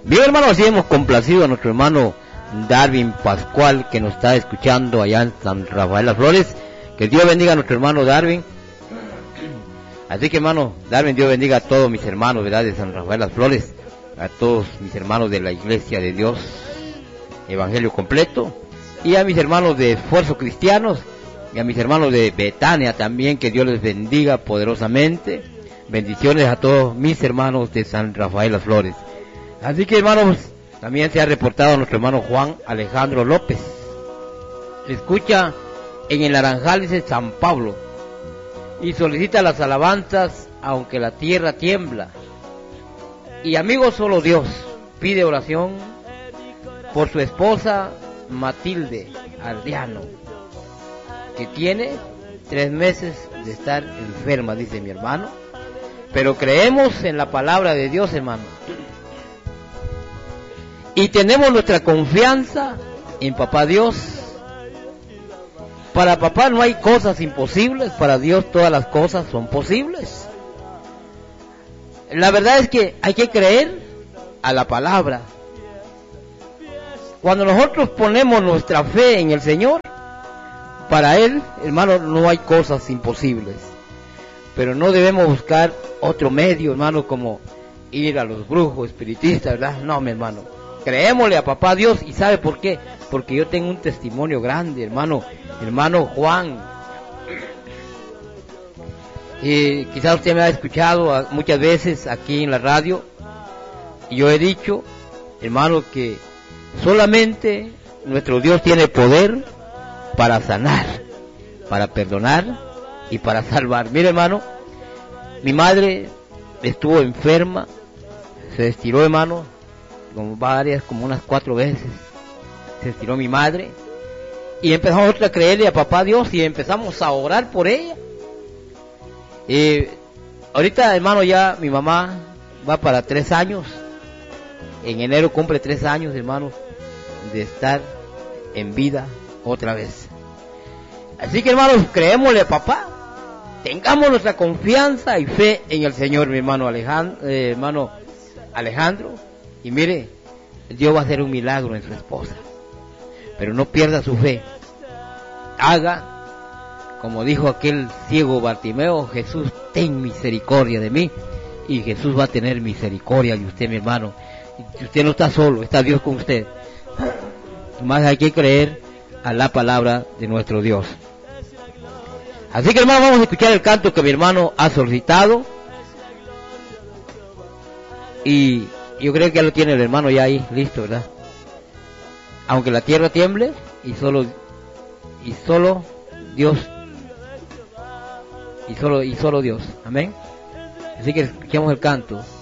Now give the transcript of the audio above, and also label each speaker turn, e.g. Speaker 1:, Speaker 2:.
Speaker 1: Bien, hermano, así hemos complacido a nuestro hermano Darwin Pascual, que nos está escuchando allá en San Rafael Las Flores. Que Dios bendiga a nuestro hermano Darwin. Así que, hermano Darwin, Dios bendiga a todos mis hermanos, ¿verdad?, de San Rafael Las Flores, a todos mis hermanos de la Iglesia de Dios Evangelio Completo, y a mis hermanos de Esfuerzo Cristianos, y a mis hermanos de Betania también. Que Dios les bendiga poderosamente. Bendiciones a todos mis hermanos de San Rafael Las Flores. Así que, hermanos, también se ha reportado a nuestro hermano Juan Alejandro López. Escucha en el Naranjal, dice San Pablo, y solicita las alabanzas aunque la tierra tiembla. Y amigo, solo Dios pide oración por su esposa Matilde Ardiano, que tiene 3 meses de estar enferma, dice mi hermano. Pero creemos en la palabra de Dios, hermano, y tenemos nuestra confianza en Papá Dios. Para Papá no hay cosas imposibles, para Dios todas las cosas son posibles. La verdad es que hay que creer a la palabra. Cuando nosotros ponemos nuestra fe en el Señor, para Él, hermano, no hay cosas imposibles. Pero no debemos buscar otro medio, hermano, como ir a los brujos, espiritistas, ¿verdad? No, mi hermano. Creémosle a Papá Dios. ¿Y sabe por qué? Porque yo tengo un testimonio grande, hermano Juan. Quizás usted me ha escuchado muchas veces aquí en la radio, y yo he dicho, hermano, que solamente nuestro Dios tiene poder para sanar, para perdonar y para salvar. Mire, hermano, mi madre estuvo enferma, se estiró, hermano, como unas 4 veces se estiró mi madre, y empezamos a creerle a Papá Dios y empezamos a orar por ella. Ahorita, hermano, ya mi mamá va para 3 años, en enero cumple 3 años, hermano, de estar en vida otra vez. Así que, hermanos, creémosle a Papá, tengamos nuestra confianza y fe en el Señor, mi hermano Alejandro, y mire, Dios va a hacer un milagro en su esposa. Pero no pierda su fe. Haga como dijo aquel ciego Bartimeo: Jesús, ten misericordia de mí. Y Jesús va a tener misericordia de usted, mi hermano. Y usted no está solo, está Dios con usted. Más hay que creer a la palabra de nuestro Dios. Así que, hermano, vamos a escuchar el canto que mi hermano ha solicitado. Y yo creo que ya lo tiene el hermano ya ahí listo, ¿verdad? Aunque la tierra tiemble, y solo Dios, y solo Dios. Amén. Así que escuchemos el canto.